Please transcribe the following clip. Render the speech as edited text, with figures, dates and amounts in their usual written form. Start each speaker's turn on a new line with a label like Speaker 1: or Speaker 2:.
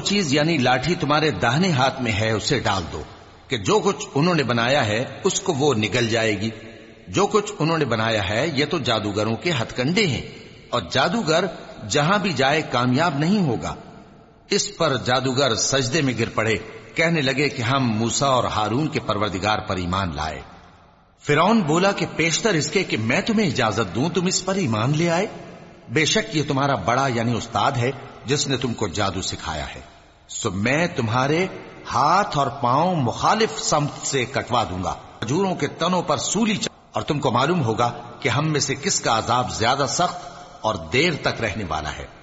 Speaker 1: चीज यानी लाठी तुम्हारे दाहिने हाथ में है उसे डाल दो कि जो कुछ उन्होंने बनाया है उसको वो निगल जाएगी। जो कुछ उन्होंने बनाया है ये तो जादूगरों के हथकंडे हैं, और जादूगर जहां भी जाए कामयाब नहीं होगा। इस पर जादूगर सजदे में गिर पड़े, कहने लगे कि हम मूसा और हारून के परवरदिगार पर ईमान लाए। फिरौन बोला कि पेशतर इसके कि मैं तुम्हें इजाजत दूं तुम इस पर ईमान ले आए। बेशक ये तुम्हारा बड़ा यानी उस्ताद है जिसने तुमको जादू सिखाया है। सो मैं तुम्हारे हाथ और पांव मुखालिफ समत से कटवा दूंगा, खजूरों के तनों पर सूली और तुमको मालूम होगा कि हम में से किसका अजाब ज्यादा सख्त और देर तक रहने वाला है।